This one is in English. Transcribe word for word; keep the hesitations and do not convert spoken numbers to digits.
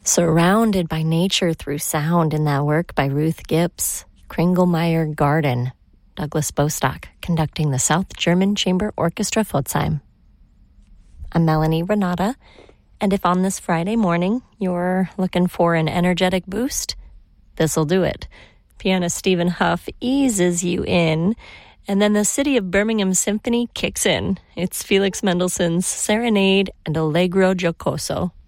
Surrounded by nature through sound in that work by Ruth Gibbs. Kringelmeyer Garden. Douglas Bostock conducting the South German Chamber Orchestra Pforzheim. I'm Melanie Renata, and if on this Friday morning you're looking for an energetic boost, this'll do it. Pianist Stephen Huff eases you in, and then the City of Birmingham Symphony kicks in. It's Felix Mendelssohn's Serenade and Allegro Giocoso.